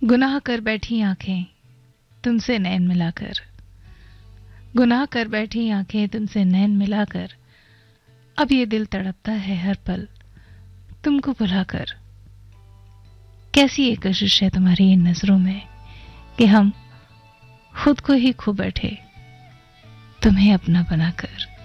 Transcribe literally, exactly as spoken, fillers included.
गुनाह कर बैठी आंखें तुमसे नैन मिलाकर, गुनाह कर बैठी आंखें तुमसे नैन मिलाकर, अब ये दिल तड़पता है हर पल तुमको बुलाकर। कैसी ये कशिश है तुम्हारी इन नजरों में कि हम खुद को ही खो बैठे तुम्हें अपना बनाकर।